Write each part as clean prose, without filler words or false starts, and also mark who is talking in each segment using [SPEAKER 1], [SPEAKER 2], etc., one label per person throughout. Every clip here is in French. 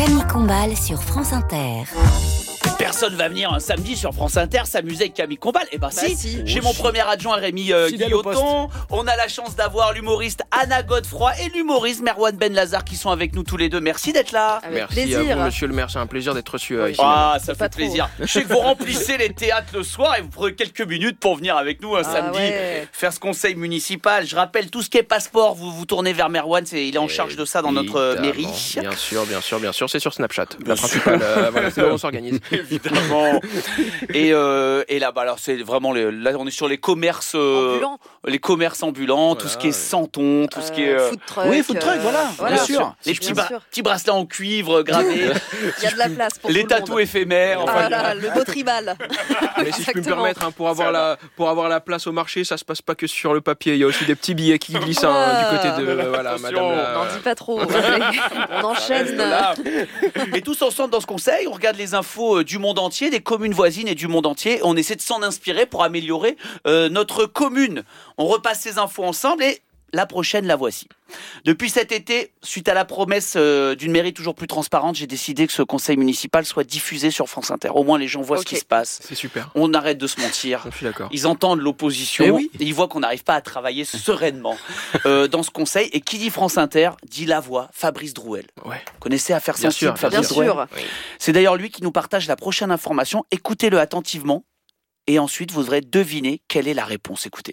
[SPEAKER 1] Camille Combal sur France Inter.
[SPEAKER 2] Personne va venir un samedi sur France Inter s'amuser avec Camille Combal. Eh ben si. J'ai mon premier adjoint Rémi Guilloton. On a la chance d'avoir l'humoriste Anna Godefroy et l'humoriste Merwan Benlazar qui sont avec nous tous les deux. Merci d'être là.
[SPEAKER 3] Merci plaisir. À vous, monsieur le maire. C'est un plaisir d'être reçu ici.
[SPEAKER 2] Ah, ça fait plaisir. Je sais que vous remplissez les théâtres le soir et vous prenez quelques minutes pour venir avec nous un samedi faire ce conseil municipal. Je rappelle tout ce qui est passeport. Vous tournez vers Merwan. Il est en charge de ça dans notre mairie.
[SPEAKER 3] Bien sûr. C'est sur Snapchat. La principale. Voilà, c'est là où on s'organise.
[SPEAKER 2] Évidemment. Et là, alors c'est vraiment là, on est sur les commerces ambulants. Les commerces ambulants, tout ce qui est Santon, tout ce qui est
[SPEAKER 4] food truck.
[SPEAKER 2] Oui, food truck, voilà, bien sûr. Les petits bracelets en cuivre gravés.
[SPEAKER 4] Il y a de la place pour
[SPEAKER 2] les tatous éphémères.
[SPEAKER 4] Voilà, le beau tribal.
[SPEAKER 3] Mais si je peux me permettre, pour avoir la place au marché, ça se passe pas que sur le papier. Il y a aussi des petits billets qui glissent du côté de madame.
[SPEAKER 4] N'en dis pas trop. On enchaîne.
[SPEAKER 2] Et tous ensemble dans ce conseil, on regarde les infos du monde entier, des communes voisines et du monde entier. On essaie de s'en inspirer pour améliorer notre commune. On repasse ces infos ensemble et la prochaine, la voici. Depuis cet été, suite à la promesse d'une mairie toujours plus transparente, j'ai décidé que ce conseil municipal soit diffusé sur France Inter. Au moins, les gens voient ce qui se passe.
[SPEAKER 3] C'est super.
[SPEAKER 2] On arrête de se mentir.
[SPEAKER 3] Je suis d'accord.
[SPEAKER 2] Ils entendent l'opposition et ils voient qu'on n'arrive pas à travailler sereinement dans ce conseil. Et qui dit France Inter dit la voix Fabrice Drouel.
[SPEAKER 3] Ouais.
[SPEAKER 2] Vous connaissez Affaires sensibles, Fabrice Drouel.
[SPEAKER 4] Bien sûr.
[SPEAKER 2] Oui. C'est d'ailleurs lui qui nous partage la prochaine information. Écoutez-le attentivement et ensuite vous devrez deviner quelle est la réponse. Écoutez.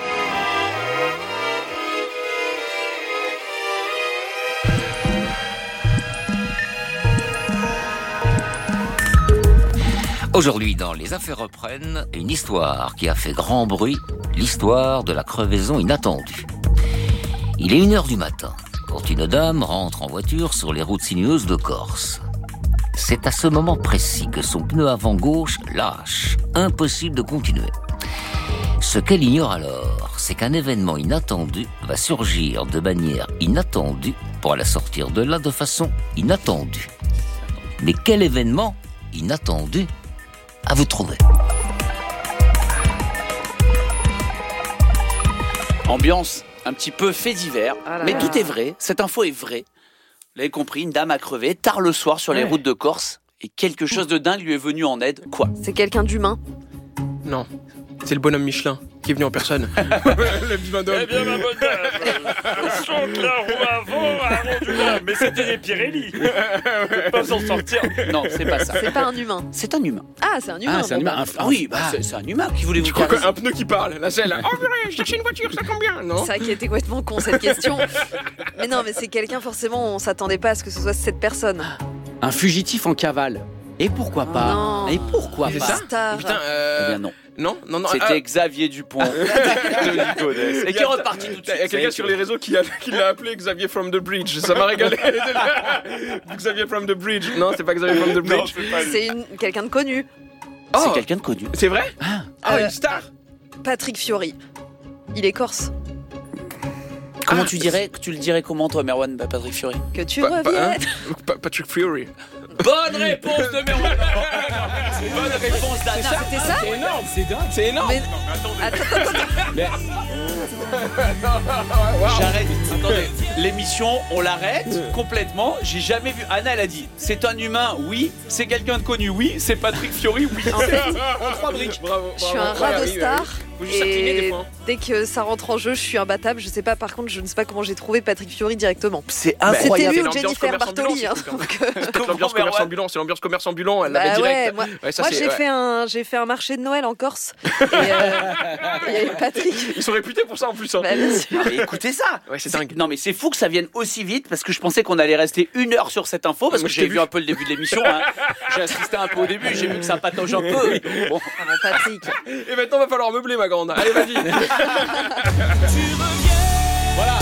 [SPEAKER 5] Aujourd'hui, dans Les Affaires reprennent, une histoire qui a fait grand bruit, l'histoire de la crevaison inattendue. Il est 1h du matin, quand une dame rentre en voiture sur les routes sinueuses de Corse. C'est à ce moment précis que son pneu avant gauche lâche. Impossible de continuer. Ce qu'elle ignore alors, c'est qu'un événement inattendu va surgir de manière inattendue pour la sortir de là de façon inattendue. Mais quel événement inattendu ? À vous trouver.
[SPEAKER 2] Ambiance un petit peu fait divers, mais tout est vrai. Cette info est vraie. Vous l'avez compris, une dame a crevé tard le soir sur les routes de Corse et quelque chose de dingue lui est venu en aide. Quoi ?
[SPEAKER 4] C'est quelqu'un d'humain ?
[SPEAKER 3] Non, c'est le bonhomme Michelin qui est venu en personne. Le divin d'homme.
[SPEAKER 6] Eh bien, ma bonne dame, saute la roue avant du lame. Mais c'était des Pirelli. On peut pas s'en sortir.
[SPEAKER 2] Non, c'est pas ça.
[SPEAKER 4] C'est pas un humain.
[SPEAKER 2] C'est un humain.
[SPEAKER 4] Ah, c'est un humain.
[SPEAKER 2] Ah, c'est un humain. C'est un humain. Qui voulez-vous
[SPEAKER 3] crois qu'un pneu qui parle, la selle. Oh purée, je cherchais une voiture, ça combien ? Non.
[SPEAKER 4] C'est vrai qu'il était complètement con cette question. Mais non, mais c'est quelqu'un, forcément, on s'attendait pas à ce que ce soit cette personne.
[SPEAKER 2] Un fugitif en cavale. Et pourquoi pas ?
[SPEAKER 4] Non.
[SPEAKER 2] Et pourquoi
[SPEAKER 3] C'est
[SPEAKER 2] pas ?
[SPEAKER 3] ça ?
[SPEAKER 4] Star.
[SPEAKER 3] Putain,
[SPEAKER 2] Eh bien non.
[SPEAKER 3] Non.
[SPEAKER 2] C'était Xavier Dupont de Ligonnès. Et qui est reparti tout de suite.
[SPEAKER 3] Il y a quelqu'un sur les réseaux qui l'a appelé Xavier from the Bridge. Ça m'a régalé. Xavier from the Bridge. Non, c'est pas Xavier from the Bridge.
[SPEAKER 4] C'est quelqu'un de connu.
[SPEAKER 2] C'est quelqu'un de connu.
[SPEAKER 3] C'est vrai ? Une star.
[SPEAKER 4] Patrick Fiori. Il est corse.
[SPEAKER 2] Comment tu le dirais comment toi, Merwan, Patrick Fiori ?
[SPEAKER 4] Que tu reviennes.
[SPEAKER 3] Patrick Fiori.
[SPEAKER 2] Bonne réponse de Merwan. Bonne réponse d'Anna.
[SPEAKER 4] C'était ça ?
[SPEAKER 6] C'est énorme, c'est dingue.
[SPEAKER 3] C'est énorme.
[SPEAKER 4] Mais... Attends.
[SPEAKER 2] J'arrête. Attendez. L'émission, on l'arrête complètement. J'ai jamais vu. Anna, elle a dit c'est un humain, oui. C'est quelqu'un de connu, oui. C'est Patrick Fiori, oui.
[SPEAKER 4] En fait,
[SPEAKER 2] Trois briques.
[SPEAKER 3] Bravo.
[SPEAKER 4] je suis un rat de star.
[SPEAKER 3] Faut juste incliner des
[SPEAKER 4] Et
[SPEAKER 3] points.
[SPEAKER 4] dès que ça rentre en jeu, je suis imbattable. Je sais pas, par contre, je ne sais pas comment j'ai trouvé Patrick Fiori directement.
[SPEAKER 2] C'est
[SPEAKER 4] C'était
[SPEAKER 2] incroyable.
[SPEAKER 4] lui ou
[SPEAKER 3] l'ambiance
[SPEAKER 4] Jennifer
[SPEAKER 3] commerce
[SPEAKER 4] Bartoli.
[SPEAKER 3] ambulant,
[SPEAKER 4] Donc,
[SPEAKER 3] C'est l'ambiance commerce ambulant. C'est l'ambiance commerce ambulant. Elle l'avait
[SPEAKER 4] bah
[SPEAKER 3] direct.
[SPEAKER 4] ouais, moi
[SPEAKER 3] Ça, c'est-
[SPEAKER 4] j'ai fait un marché de Noël en Corse. Et il y avait Patrick.
[SPEAKER 3] Ils sont réputés pour ça en plus. Hein.
[SPEAKER 4] Bah, bien sûr.
[SPEAKER 2] Mais écoutez ça.
[SPEAKER 3] Ouais, c'est dingue.
[SPEAKER 2] Non mais c'est fou que ça vienne aussi vite parce que je pensais qu'on allait rester 1 heure sur cette info parce
[SPEAKER 3] Moi,
[SPEAKER 2] que
[SPEAKER 3] je t'ai
[SPEAKER 2] j'ai vu
[SPEAKER 3] vu.
[SPEAKER 2] un peu le début de l'émission. Hein. J'ai assisté un peu au début, j'ai vu que ça patauge un peu. Bon.
[SPEAKER 4] Ah, mon Patrick.
[SPEAKER 3] Et maintenant, va falloir meubler, ma grande. Allez, vas-y.
[SPEAKER 2] Voilà.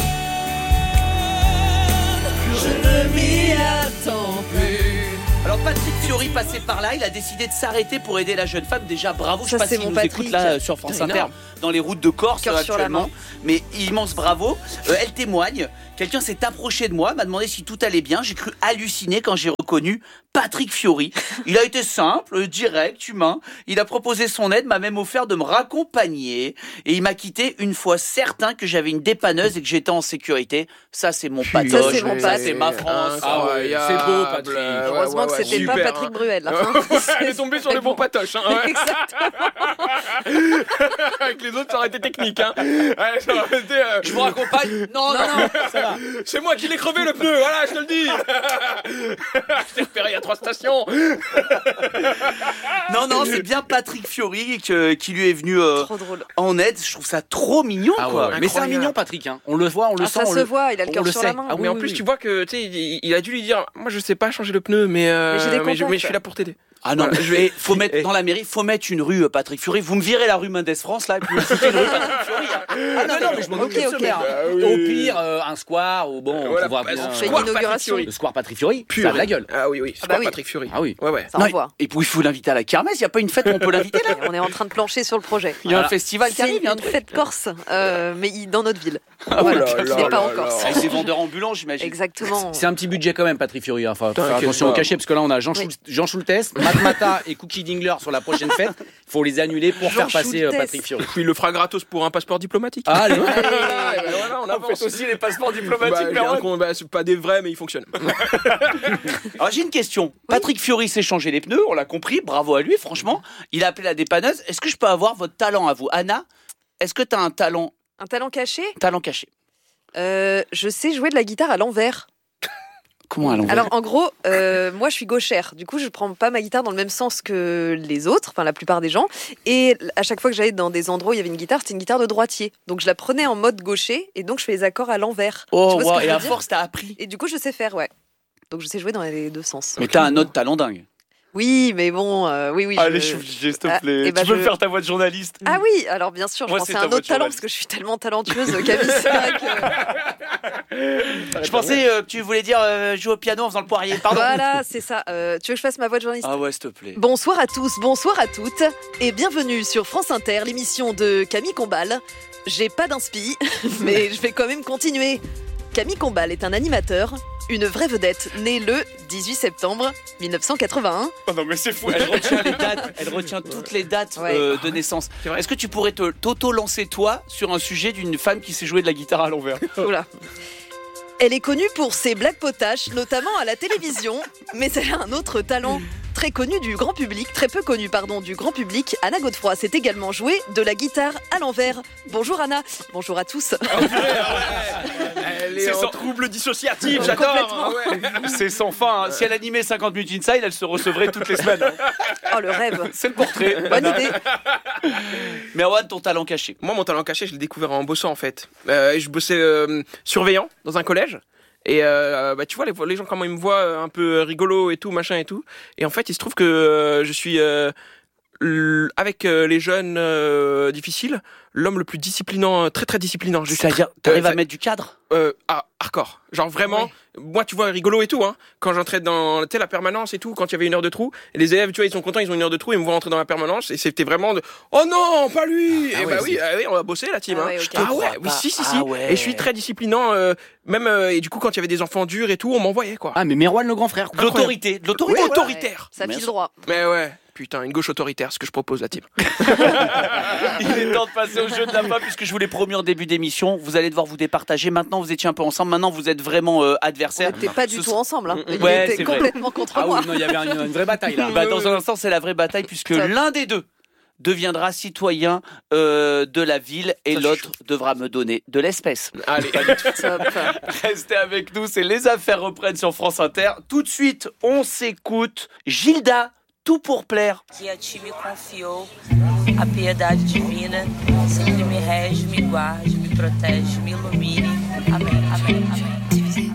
[SPEAKER 4] Je ne m'y attends plus.
[SPEAKER 2] Alors Patrick Fiori passait par là, il a décidé de s'arrêter pour aider la jeune femme. Déjà bravo, je
[SPEAKER 4] Ça,
[SPEAKER 2] sais pas
[SPEAKER 4] c'est
[SPEAKER 2] s'il
[SPEAKER 4] mon
[SPEAKER 2] nous
[SPEAKER 4] Patrick.
[SPEAKER 2] écoute là sur France
[SPEAKER 3] Putain,
[SPEAKER 2] Inter
[SPEAKER 3] énorme.
[SPEAKER 2] dans les routes de Corse
[SPEAKER 4] Cœur sur la
[SPEAKER 2] actuellement.
[SPEAKER 4] main.
[SPEAKER 2] Mais immense bravo. Elle témoigne. Quelqu'un s'est approché de moi, m'a demandé si tout allait bien. J'ai cru halluciner quand j'ai connu, Patrick Fiori. Il a été simple, direct, humain. Il a proposé son aide, m'a même offert de me raccompagner. Et il m'a quitté une fois certain que j'avais une dépanneuse et que j'étais en sécurité. Ça, c'est mon patoche.
[SPEAKER 4] Ça, c'est mon
[SPEAKER 2] Ça,
[SPEAKER 4] Pat.
[SPEAKER 2] c'est ma France.
[SPEAKER 3] Ah ouais,
[SPEAKER 7] c'est beau, Patrick.
[SPEAKER 4] Heureusement que c'était pas
[SPEAKER 3] super,
[SPEAKER 4] Patrick
[SPEAKER 3] hein.
[SPEAKER 4] Bruel. Là.
[SPEAKER 3] Elle est tombée sur les bons patoches. Hein, ouais.
[SPEAKER 4] Exactement.
[SPEAKER 3] Avec les autres, ça aurait été technique. Hein. Ouais, ça aurait été,
[SPEAKER 7] Je vous raccompagne. Non, ça va.
[SPEAKER 3] c'est moi qui l'ai crevé le pneu, voilà, je te le dis. Je t'ai repéré à 3 stations.
[SPEAKER 2] Non, c'est bien Patrick Fiori qui lui est venu
[SPEAKER 4] Trop drôle.
[SPEAKER 2] en aide. Je trouve ça trop mignon,
[SPEAKER 7] Ah
[SPEAKER 2] quoi.
[SPEAKER 7] ouais. Mais c'est un
[SPEAKER 3] Incroyable.
[SPEAKER 7] mignon, Patrick. Hein. On le voit, on le sent.
[SPEAKER 4] Ça
[SPEAKER 7] on
[SPEAKER 4] se
[SPEAKER 7] le...
[SPEAKER 4] voit, il a le
[SPEAKER 7] on
[SPEAKER 4] cœur
[SPEAKER 7] le
[SPEAKER 4] sur
[SPEAKER 7] sait.
[SPEAKER 4] la main.
[SPEAKER 7] Ah
[SPEAKER 3] Mais en plus, tu vois que il a dû lui dire, moi je sais pas changer le pneu, mais
[SPEAKER 4] j'ai des
[SPEAKER 3] mais je
[SPEAKER 4] contacts.
[SPEAKER 3] suis là pour t'aider.
[SPEAKER 2] Ah non,
[SPEAKER 3] Voilà,
[SPEAKER 2] et faut mettre dans la mairie, faut mettre une rue Patrick Fiori. Vous me virez la rue Mendes France là, et puis vous foutez une rue Patrick Fiori. Hein.
[SPEAKER 7] Ah non, mais je m'en
[SPEAKER 4] Ok,
[SPEAKER 7] occupe, ce
[SPEAKER 4] ok.
[SPEAKER 7] mec.
[SPEAKER 3] oui.
[SPEAKER 7] Au pire, un square, ou bon,
[SPEAKER 3] Voilà,
[SPEAKER 7] on voit
[SPEAKER 3] bah,
[SPEAKER 7] bien.
[SPEAKER 4] On fait une
[SPEAKER 3] Square
[SPEAKER 4] inauguration.
[SPEAKER 3] Patrick Fiori.
[SPEAKER 7] Le square Patrick Fiori,
[SPEAKER 3] Pur.
[SPEAKER 7] ça a de la gueule.
[SPEAKER 3] Ah oui,
[SPEAKER 4] Ah bah oui.
[SPEAKER 3] Patrick Fiori.
[SPEAKER 7] Ah oui.
[SPEAKER 3] Ouais.
[SPEAKER 4] Ça
[SPEAKER 2] Non,
[SPEAKER 4] envoie.
[SPEAKER 2] et puis il faut l'inviter à la kermesse. Il y a pas une fête où on peut l'inviter là.
[SPEAKER 4] On est en train de plancher sur le projet.
[SPEAKER 2] Il y a un
[SPEAKER 7] Voilà.
[SPEAKER 2] festival qui
[SPEAKER 4] C'est
[SPEAKER 2] arrive, il y a un
[SPEAKER 4] une
[SPEAKER 2] truc.
[SPEAKER 4] fête corse, mais dans notre ville.
[SPEAKER 3] là
[SPEAKER 4] Voilà,
[SPEAKER 3] là
[SPEAKER 4] il n'est pas
[SPEAKER 3] là
[SPEAKER 4] en Corse.
[SPEAKER 3] là.
[SPEAKER 2] Avec des vendeurs ambulants, j'imagine.
[SPEAKER 4] Exactement.
[SPEAKER 7] C'est un petit budget quand même, Patrick Fiori. Enfin, faut faire
[SPEAKER 3] T'inquiète
[SPEAKER 7] attention au
[SPEAKER 3] pas.
[SPEAKER 7] cachet, parce que là, on a Jean
[SPEAKER 4] Oui.
[SPEAKER 7] Schultes, Matmata et Cookie Dingler sur la prochaine fête. Il faut les annuler pour
[SPEAKER 4] Jean
[SPEAKER 7] faire passer
[SPEAKER 4] Schultes.
[SPEAKER 7] Patrick Fiori.
[SPEAKER 3] Puis il le fera gratos pour un passeport diplomatique.
[SPEAKER 7] Ah, allez.
[SPEAKER 3] Et ben voilà, on avance.
[SPEAKER 2] aussi les passeports
[SPEAKER 3] C'est pas des vrais, mais ils fonctionnent.
[SPEAKER 2] Alors j'ai une question. Patrick Fiori s'est changé les pneus, on l'a compris, bravo à lui, franchement. Il a appelé la dépanneuse. Est-ce que je peux avoir votre talent à vous, Anna? Est-ce que tu as un talent
[SPEAKER 4] caché
[SPEAKER 2] caché?
[SPEAKER 4] Je sais jouer de la guitare à l'envers.
[SPEAKER 2] Comment à l'envers?
[SPEAKER 4] Alors en gros, moi je suis gauchère. Du coup, je prends pas ma guitare dans le même sens que les autres, enfin la plupart des gens. Et à chaque fois que j'allais dans des endroits où il y avait une guitare, c'était une guitare de droitier. Donc je la prenais en mode gaucher et donc je fais les accords à l'envers.
[SPEAKER 2] Oh,
[SPEAKER 4] Tu vois ce
[SPEAKER 2] wow,
[SPEAKER 4] que je
[SPEAKER 2] et
[SPEAKER 4] veux
[SPEAKER 2] à
[SPEAKER 4] dire
[SPEAKER 2] force, t'as appris.
[SPEAKER 4] Et du coup, je sais faire, ouais. Donc je sais jouer dans les deux sens.
[SPEAKER 2] Mais t'as un autre talent dingue.
[SPEAKER 4] Oui, mais bon, oui.
[SPEAKER 2] Allez, je suis obligé, s'il te
[SPEAKER 4] Ah,
[SPEAKER 2] plaît.
[SPEAKER 4] eh ben,
[SPEAKER 2] tu peux
[SPEAKER 4] je-
[SPEAKER 2] me faire ta voix de journaliste?
[SPEAKER 4] Ah oui, alors bien sûr, je
[SPEAKER 2] Moi,
[SPEAKER 4] pensais
[SPEAKER 2] c'est
[SPEAKER 4] à
[SPEAKER 2] ta
[SPEAKER 4] un
[SPEAKER 2] voix
[SPEAKER 4] autre
[SPEAKER 2] de
[SPEAKER 4] talent
[SPEAKER 2] journaliste.
[SPEAKER 4] parce que je suis tellement talentueuse, Camille. C'est vrai que...
[SPEAKER 2] Je pensais que tu voulais dire jouer au piano en faisant le poirier. Pardon.
[SPEAKER 4] Voilà, c'est ça. Tu veux que je fasse ma voix de journaliste?
[SPEAKER 2] Ah ouais, s'il te plaît.
[SPEAKER 4] Bonsoir à tous, bonsoir à toutes, et bienvenue sur France Inter, l'émission de Camille Combal. J'ai pas d'inspi, mais je vais quand même continuer. Camille Combal est un animateur, une vraie vedette, née le 18 septembre 1981.
[SPEAKER 2] Oh non, mais c'est fou. Elle retient les dates. Elle retient toutes les dates
[SPEAKER 4] Ouais.
[SPEAKER 2] de naissance.
[SPEAKER 3] C'est vrai.
[SPEAKER 2] Est-ce que tu pourrais t'auto-lancer, toi, sur un sujet d'une femme qui sait jouer de la guitare à l'envers?
[SPEAKER 4] Oula. Elle est connue pour ses blagues potaches, notamment à la télévision, mais elle a un autre talent très connu du grand public, très peu connu, pardon, du grand public. Anna Godefroy sait également jouer de la guitare à l'envers. Bonjour Anna, bonjour à tous.
[SPEAKER 3] Elle est
[SPEAKER 2] C'est
[SPEAKER 3] en
[SPEAKER 2] sans-
[SPEAKER 3] trouble dissociatif,
[SPEAKER 4] Complètement.
[SPEAKER 3] j'adore. Ah ouais.
[SPEAKER 2] C'est sans fin. hein. Si elle animait 50 minutes inside, elle se recevrait toutes les semaines. hein.
[SPEAKER 4] Oh le rêve,
[SPEAKER 2] C'est le portrait.
[SPEAKER 4] bonne idée.
[SPEAKER 2] Mais Awan, ton talent caché.
[SPEAKER 3] Moi, mon talent caché, je l'ai découvert en bossant en fait. Je bossais surveillant dans un collège. Et bah, tu vois, les gens, comment ils me voient un peu rigolo et tout, machin et tout. Et en fait, il se trouve que je suis, avec les jeunes difficiles, l'homme le plus disciplinant, très très disciplinant.
[SPEAKER 2] C'est-à-dire, t'arrives à mettre du cadre?
[SPEAKER 3] Hardcore. Genre vraiment, moi tu vois rigolo et tout, hein. Quand j'entrais dans la permanence et tout, quand il y avait une heure de trou, et les élèves, tu vois, ils sont contents, ils ont une heure de trou, ils me voient entrer dans la permanence, et c'était vraiment de, oh non, pas lui!
[SPEAKER 7] Ah
[SPEAKER 3] et
[SPEAKER 7] ouais,
[SPEAKER 3] bah oui, on va bosser la team,
[SPEAKER 4] Ah
[SPEAKER 3] hein.
[SPEAKER 4] ouais, ok.
[SPEAKER 3] Ah ouais,
[SPEAKER 2] crois
[SPEAKER 3] oui,
[SPEAKER 2] pas.
[SPEAKER 3] si.
[SPEAKER 2] Ah ouais.
[SPEAKER 3] Et je suis très disciplinant, même, et du coup, quand il y avait des enfants durs et tout, on m'envoyait, quoi.
[SPEAKER 7] Ah, mais Merwan, le grand frère.
[SPEAKER 2] De l'autorité. De l'autorité.
[SPEAKER 3] Autoritaire.
[SPEAKER 4] Ça
[SPEAKER 2] Merci.
[SPEAKER 4] file droit.
[SPEAKER 3] Mais ouais. Putain, une gauche autoritaire, ce que je propose, la team.
[SPEAKER 2] Il est temps de passer au jeu de la fin, puisque je vous l'ai promis en début d'émission. Vous allez devoir vous départager. Maintenant, vous étiez un peu ensemble. Maintenant, vous êtes vraiment
[SPEAKER 4] On
[SPEAKER 2] adversaires.
[SPEAKER 4] n'était pas du
[SPEAKER 2] Ce
[SPEAKER 4] tout ensemble. Hein. Il
[SPEAKER 2] Ouais,
[SPEAKER 4] était
[SPEAKER 2] c'est vrai.
[SPEAKER 4] complètement contre
[SPEAKER 7] Ah
[SPEAKER 4] moi.
[SPEAKER 7] oui, non, il y avait une vraie bataille là.
[SPEAKER 2] Bah, dans un instant, c'est la vraie bataille, puisque
[SPEAKER 4] Top.
[SPEAKER 2] l'un des deux deviendra citoyen de la ville et
[SPEAKER 3] Ça,
[SPEAKER 2] l'autre devra me donner de l'espèce.
[SPEAKER 3] Allez.
[SPEAKER 4] Top.
[SPEAKER 2] Restez avec nous, c'est Les Affaires reprennent sur France Inter. Tout de suite, on s'écoute Gilda, Tout pour plaire.
[SPEAKER 8] Que a ti me confiou, a piedade divina sempre me rege, me guarde, me protege, me ilumine. Amém, amém, amém.